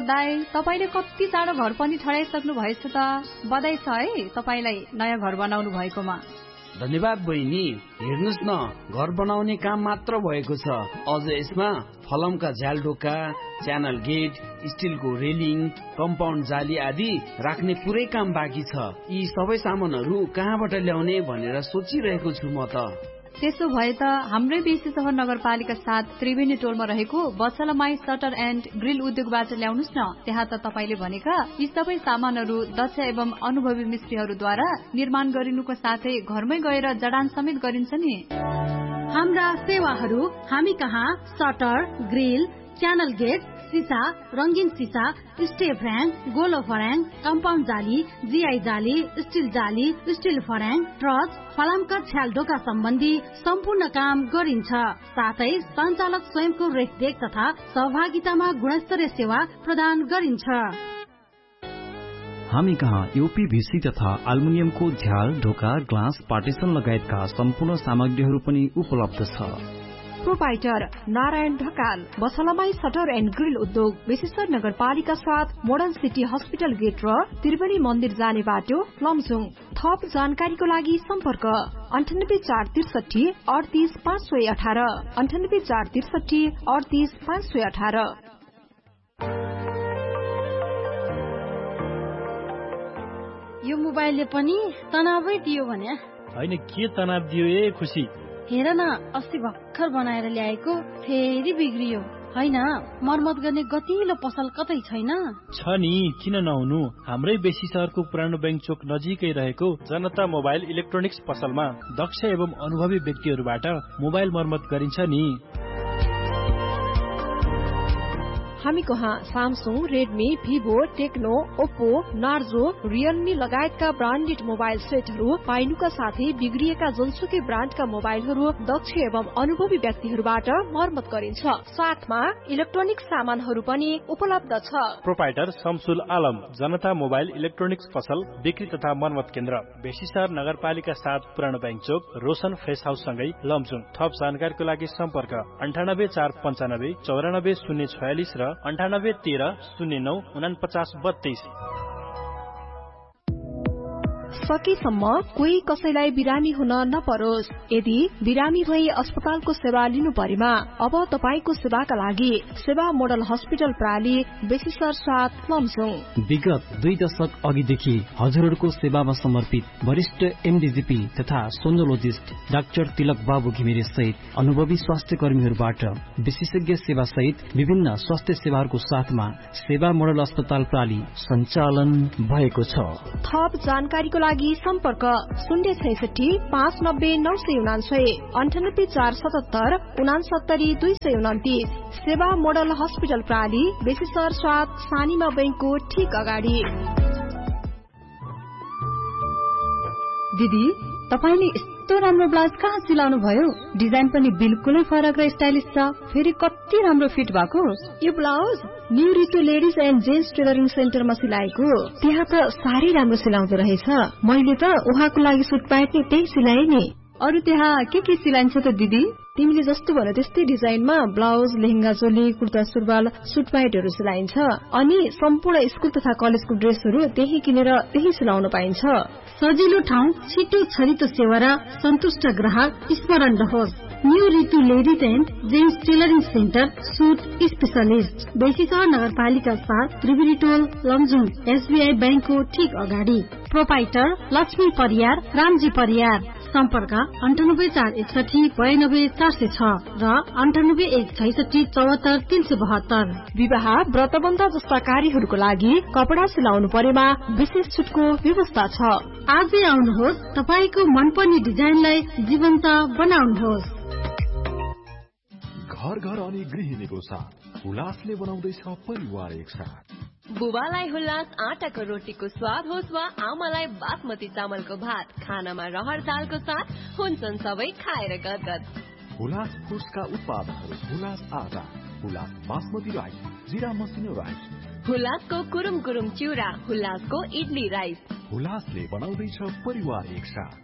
दाइ, तपाईले कति चाँडो घर पनि ठडाइसक्नु भएछ त। बधाई छ है तपाईलाई नयाँ घर बनाउनु भएकोमा। धन्यवाद बहिनी। हेर्नुस् न, घर बनाउने काम मात्र भएको छ, अझ यसमा फलमका झ्यालढोका, च्यानल गेट, स्टिलको रेलिङ, कम्पाउन्ड जाली आदि राख्ने पुरै काम बाँकी छ। यी सबै सामानहरू कहाँबाट ल्याउने भनेर सोचिरहेको छु म त। त्यसो भए त हाम्रै बेसी सहर नगरपालिका 7 त्रिवेणी टोलमा रहेको बछलमाई सटर एन्ड ग्रिल उद्योगबाट ल्याउनुस् न। त्यहाँ त तपाईले भनेका यी सबै सामानहरू दक्ष एवं अनुभवी मिस्त्रीहरूद्वारा निर्माण गरिनुको साथै घरमै गएर जडान समेत गरिन्छ नि। हाम्रा सेवाहरू हामी कहाँ सटर, ग्रिल, च्यानल गेट, सीसा, रंगीन सीसा, स्टेप र्याङ, गोलो फर्याङ, कम्पाउन्ड जाली, जीआई जाली, स्टिल जाली, स्टिल फर्याङ, ट्रच, फलामका छ्यालढोका सम्बन्धी सम्पूर्ण काम गरिन्छ। साथै सञ्चालक स्वयंको रेखदेख तथा सहभागितामा गुणस्तरीय सेवा प्रदान गरिन्छ। हामी कहाँ यूपीभीसी तथा एल्युमिनियमको झ्याल, ढोका, ग्लास, पार्टिसन लगायतका सम्पूर्ण सामग्रीहरू पनि उपलब्ध छ। Proprietor Narayan Dhakal, बछलमाई shutter and grill उद्योग, बेसीसर नगरपालिका 7, मोडर्न सिटी हस्पिटल गेट र त्रिवेणी मन्दिर जाने बाटो, लमजुङ। थप जानकारीको लागि सम्पर्क 98 463 38 518। यो मोबाइलले पनि तनावै दियो भने हैन, के तनाव दियो ए खुसी? हेर न, अस्ति भर्खर बनाएर ल्याएको फेरि बिग्रियो। हैन, मर्मत गर्ने गतिलो पसल कतै छैन? छ नि, किन नहुनु? हाम्रै बेसी शहरको पुरानो बैंक चोक नजिकै रहेको जनता मोबाइल इलेक्ट्रोनिक्स पसलमा दक्ष एवं अनुभवी व्यक्तिहरूबाट मोबाइल मर्मत गरिन्छ नि। हामी कहाँ Samsung, Redmi, Vivo, Tecno, Oppo, Narzo, Realme लगायतका ब्रान्डेड मोबाइल सेटहरू पाइनुका साथै बिग्रिएका जुनसुकै ब्रान्डका मोबाइलहरू दक्ष एवं अनुभवी व्यक्तिहरूबाट मर्मत गरिन्छ। साथमा इलेक्ट्रोनिक सामानहरू पनि उपलब्ध छ। प्रोपाइटर शमसुल आलम, जनता मोबाइल इलेक्ट्रोनिक्स पसल, बिक्री तथा मर्मत केन्द्र, बेसीसर नगरपालिका 7, पुरानो बैंक चोक, रोशन फ्रेस हाउस सँगै लमजुङ। थप जानकारीको लागि सम्पर्क 98 495 94 046 र 98 13 09 49 32। सकेसम्म कोही कसैलाई बिरामी हुन नपरोस्। यदि बिरामी भई अस्पतालको सेवा लिनु परेमा अब तपाईको सेवाका लागि सेवा मोडल हस्पिटल प्राली, बेसीसर 7, लमजुङ। विगत 2 दशक अघिदेखि हजुरहरूको सेवामा समर्पित वरिष्ठ एमडीजीपी तथा सोनोलोजिस्ट डाक्टर तिलक बाबु घिमिरे सहित अनुभवी स्वास्थ्य कर्मीहरूबाट विशेषज्ञ सेवा सहित विभिन्न स्वास्थ्य सेवाहरूको साथमा सेवा मोडल अस्पताल प्राली सञ्चालन भएको छ। थप जानकारीको लागि सम्पर्क 066 590 999 98 477 69 229। सेवा मोडल हस्पिटल प्राली, बेसीसर 7, सानीमा बैंकको ठीक अगाडि। दिदी, तपाईले यस्तो राम्रो ब्लाउज कहाँ सिलाउनु भयो? डिजाइन पनि बिल्कुलै फरक र स्टाइलिश छ, फेरि कति राम्रो फिट भएको। यो blouse new Ritu ladies and gents tailoring सेन्टरमा सिलाएको। त्यहाँ त साह्रै राम्रो सिलाउँदो रहेछ। मैले त उहाँको लागि सुट प्यान्ट नि त्यही सिलाएँ नि। अरु त्यहाँ के सिलाइन्छ त दिदी? तिमीले जस्तो भने त्यस्तै डिजाइनमा ब्लाउज, लेहेंगा चोली, कुर्ता सुरुवाल, सुट प्यान्टहरू सिलाइन्छ। अनि सम्पूर्ण स्कुल तथा कलेजको ड्रेसहरू त्यही किनेर त्यही सिलाउन पाइन्छ। सजिलो ठाउँ, छिटो छरितो सेवा र सन्तुष्ट ग्राहक स्मरण रहोस्। New Ritu ladies and gents tailoring centre, suit specialist, बेसीसर नगरपालिका 7, त्रिवेणी टोल, लमजुङ। एसबीआई बैंकको ठीक अगाडि। प्रोपाइटर लक्ष्मी परियार, रामजी परियार। सम्पर्क 98 461 92 406 र 98 166 74 372। विवाह, व्रतबन्ध जस्ता कार्यहरूको लागि कपडा सिलाउनु परेमा विशेष छुटको व्यवस्था छ। आजै आउनुहोस्, तपाईको मनपर्ने डिजाइनलाई जीवन्त बनाउनुहोस्। घर घर अनि गृहिणीको साथ हुलासले बनाउँदैछ परिवार एकसाथ। बुबालाई हुल्लास आटाको रोटीको स्वाद होस् वा आमालाई बासमती चामलको भात, खानामा रहर दालको साथ हुन्छन् सबै खाएर गदगद। हुलास फुड्सका उत्पादनहरू हुलास आटा, हुलास बासमती राइस, जिरा मसिनो राइस, हुलासको कुरुम कुरुम चिउरा, हुलासको इडली राइस। हुलासले बनाउँदैछ परिवार एकसाथ।